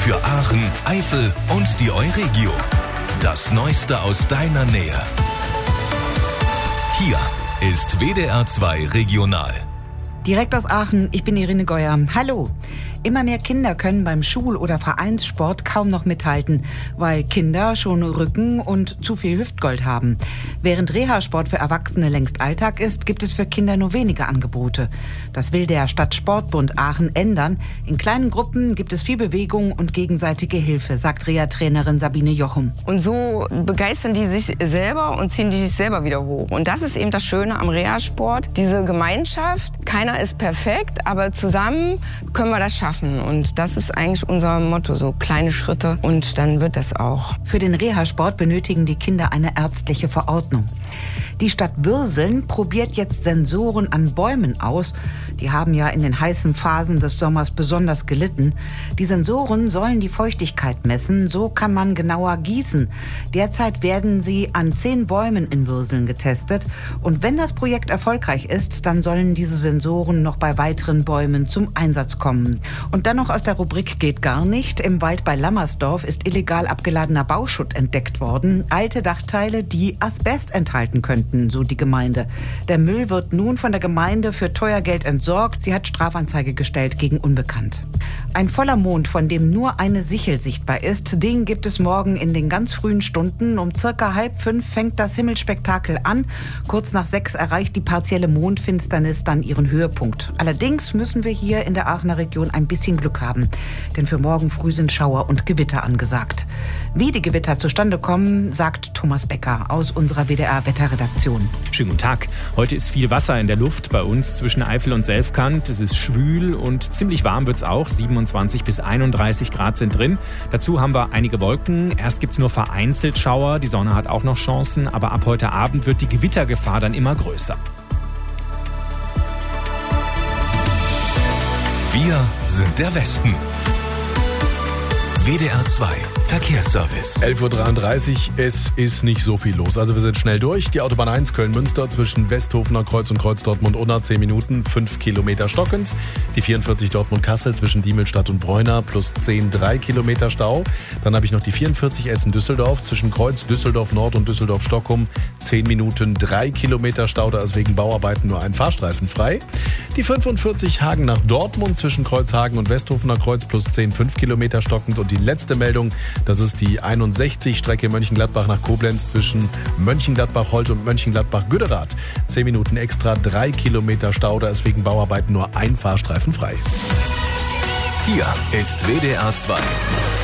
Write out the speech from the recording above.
für Aachen, Eifel und die Euregio. Das Neueste aus deiner Nähe. Hier ist WDR 2 Regional. Direkt aus Aachen, ich bin Irene Geuer. Hallo. Immer mehr Kinder können beim Schul- oder Vereinssport kaum noch mithalten, weil Kinder schon Rücken und zu viel Hüftgold haben. Während Reha-Sport für Erwachsene längst Alltag ist, gibt es für Kinder nur wenige Angebote. Das will der Stadtsportbund Aachen ändern. In kleinen Gruppen gibt es viel Bewegung und gegenseitige Hilfe, sagt Reha-Trainerin Sabine Jochem. Und so begeistern die sich selber und ziehen die sich selber wieder hoch. Und das ist eben das Schöne am Reha-Sport, diese Gemeinschaft. Keiner ist perfekt, aber zusammen können wir das schaffen. Und das ist eigentlich unser Motto, so kleine Schritte und dann wird das auch. Für den Reha-Sport benötigen die Kinder eine ärztliche Verordnung. Die Stadt Würseln probiert jetzt Sensoren an Bäumen aus. Die haben ja in den heißen Phasen des Sommers besonders gelitten. Die Sensoren sollen die Feuchtigkeit messen, so kann man genauer gießen. Derzeit werden sie an 10 Bäumen in Würseln getestet. Und wenn das Projekt erfolgreich ist, dann sollen diese Sensoren noch bei weiteren Bäumen zum Einsatz kommen. Und dann noch aus der Rubrik geht gar nicht. Im Wald bei Lammersdorf ist illegal abgeladener Bauschutt entdeckt worden. Alte Dachteile, die Asbest enthalten könnten, so die Gemeinde. Der Müll wird nun von der Gemeinde für teuer Geld entsorgt. Sie hat Strafanzeige gestellt gegen Unbekannt. Ein voller Mond, von dem nur eine Sichel sichtbar ist, den gibt es morgen in den ganz frühen Stunden. Um circa 4:30 fängt das Himmelsspektakel an. Kurz nach 6 erreicht die partielle Mondfinsternis dann ihren Höhepunkt. Allerdings müssen wir hier in der Aachener Region ein bisschen Glück haben, denn für morgen früh sind Schauer und Gewitter angesagt. Wie die Gewitter zustande kommen, sagt Thomas Becker aus unserer WDR-Wetterredaktion. Schönen guten Tag. Heute ist viel Wasser in der Luft bei uns zwischen Eifel und Selfkant. Es ist schwül und ziemlich warm wird es auch. 27 bis 31 Grad sind drin. Dazu haben wir einige Wolken. Erst gibt es nur vereinzelt Schauer. Die Sonne hat auch noch Chancen. Aber ab heute Abend wird die Gewittergefahr dann immer größer. Wir sind der Westen. WDR 2 Verkehrsservice. 11:33 Uhr, es ist nicht so viel los. Also wir sind schnell durch. Die Autobahn 1 Köln-Münster zwischen Westhofener Kreuz und Kreuz Dortmund-Unna 10 Minuten, 5 Kilometer stockend. Die 44 Dortmund-Kassel zwischen Diemelstadt und Bräuner plus 10, 3 Kilometer Stau. Dann habe ich noch die 44 Essen-Düsseldorf zwischen Kreuz Düsseldorf-Nord und Düsseldorf-Stockholm 10 Minuten, 3 Kilometer Stau. Da ist wegen Bauarbeiten nur ein Fahrstreifen frei. Die 45 Hagen nach Dortmund zwischen Kreuzhagen und Westhofener Kreuz plus 10, 5 Kilometer stockend. Und die letzte Meldung, das ist die 61 Strecke Mönchengladbach nach Koblenz zwischen Mönchengladbach-Holt und Mönchengladbach-Güderath. 10 Minuten extra, 3 Kilometer Stau, da ist wegen Bauarbeiten nur ein Fahrstreifen frei. Hier ist WDR 2